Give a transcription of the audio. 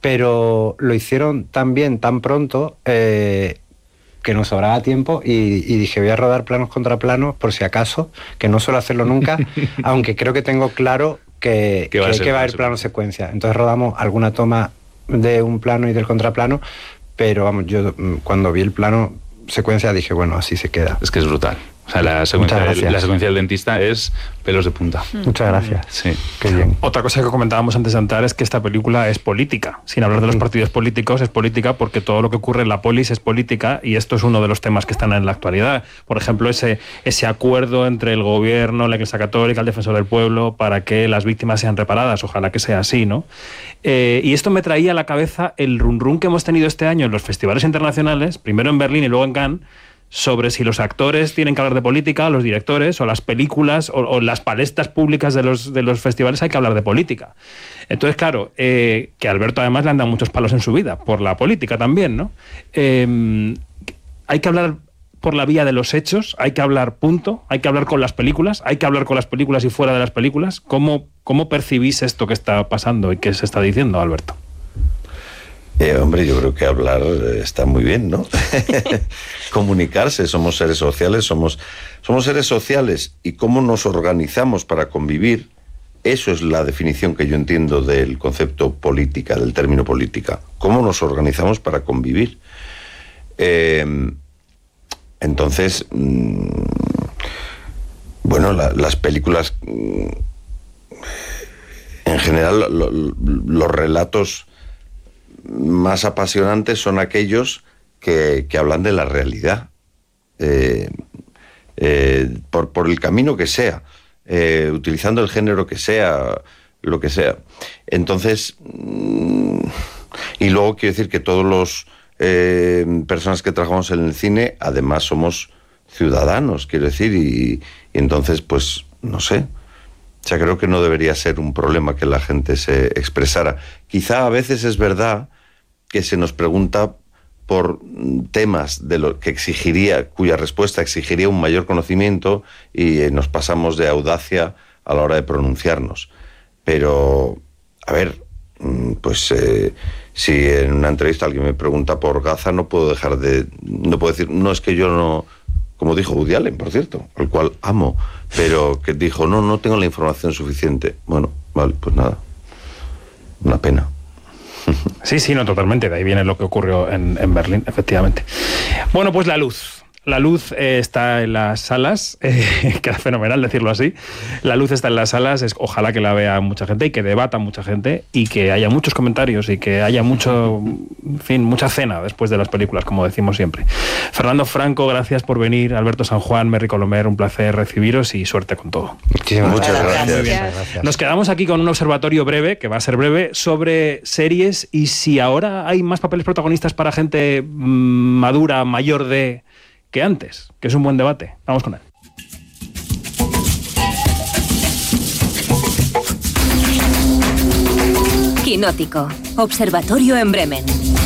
pero lo hicieron tan bien, tan pronto, que nos sobraba tiempo y dije, voy a rodar planos contra planos por si acaso, que no suelo hacerlo nunca, aunque creo que tengo claro que va a haber plano secuencia. Entonces rodamos alguna toma de un plano y del contraplano, pero vamos, yo cuando vi el plano secuencia dije, bueno, así se queda. Es que es brutal. O sea, la secuencia del dentista es pelos de punta. Muchas gracias. Sí. Qué bien. Otra cosa que comentábamos antes de entrar es que esta película es política. Sin hablar de los partidos políticos, es política porque todo lo que ocurre en la polis es política, y esto es uno de los temas que están en la actualidad. Por ejemplo, ese acuerdo entre el gobierno, la Iglesia Católica, el Defensor del Pueblo, para que las víctimas sean reparadas. Ojalá que sea así, ¿no? Y esto me traía a la cabeza el run que hemos tenido este año en los festivales internacionales, primero en Berlín y luego en Cannes, sobre si los actores tienen que hablar de política, los directores, o las películas, o las palestras públicas de los festivales hay que hablar de política. Entonces, claro, que a Alberto además le han dado muchos palos en su vida, por la política también, ¿no? Hay que hablar por la vía de los hechos, hay que hablar punto, hay que hablar con las películas, hay que hablar con las películas y fuera de las películas. ¿Cómo percibís esto que está pasando y que se está diciendo, Alberto? Hombre, yo creo que hablar está muy bien, ¿no? Comunicarse, somos seres sociales, somos seres sociales, y cómo nos organizamos para convivir, eso es la definición que yo entiendo del concepto política, del término política. ¿Cómo nos organizamos para convivir? Entonces, bueno, las películas, en general, los relatos más apasionantes son aquellos que hablan de la realidad, por el camino que sea, utilizando el género que sea, lo que sea. Entonces, y luego quiero decir que todos los personas que trabajamos en el cine, además somos ciudadanos, quiero decir, y entonces, pues, no sé. O sea, creo que no debería ser un problema que la gente se expresara. Quizá a veces es verdad que se nos pregunta por temas de lo que cuya respuesta exigiría un mayor conocimiento, y nos pasamos de audacia a la hora de pronunciarnos. Pero, a ver, pues si en una entrevista alguien me pregunta por Gaza, no puedo decir, no, es que yo no... Como dijo Woody Allen, por cierto, al cual amo, pero que dijo, no tengo la información suficiente. Bueno, vale, pues nada. Una pena. Sí, no, totalmente. De ahí viene lo que ocurrió en Berlín, efectivamente. Bueno, pues la luz. La luz está en las salas, queda fenomenal decirlo así. La luz está en las salas, ojalá que la vea mucha gente y que debata mucha gente y que haya muchos comentarios y que haya mucha cena después de las películas, como decimos siempre. Fernando Franco, gracias por venir. Alberto San Juan, Merry Colomer, un placer recibiros y suerte con todo. Muchas gracias. Muy bien. Nos quedamos aquí con un observatorio breve, que va a ser breve, sobre series y si ahora hay más papeles protagonistas para gente madura, mayor de... que antes, que es un buen debate. Vamos con él. Quinótico, observatorio en Bremen.